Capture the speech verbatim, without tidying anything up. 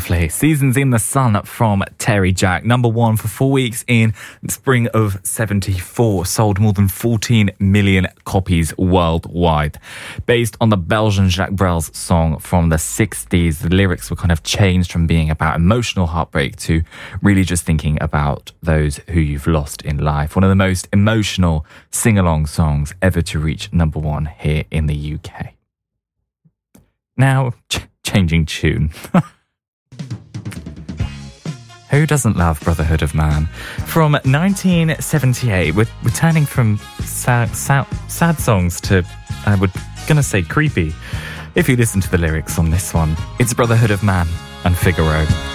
Lovely. Seasons in the Sun from Terry Jack. Number one for four weeks in spring of seventy-four. Sold more than fourteen million copies worldwide. Based on the Belgian Jacques Brel's song from the sixties, the lyrics were kind of changed from being about emotional heartbreak to really just thinking about those who you've lost in life. One of the most emotional sing-along songs ever to reach number one here in the U K. Now, ch- changing tune. Who doesn't love Brotherhood of Man? From nineteen seventy-eight, we're, we're turning from sad, sad, sad songs to, I would gonna say, creepy. If you listen to the lyrics on this one, it's Brotherhood of Man and Figaro.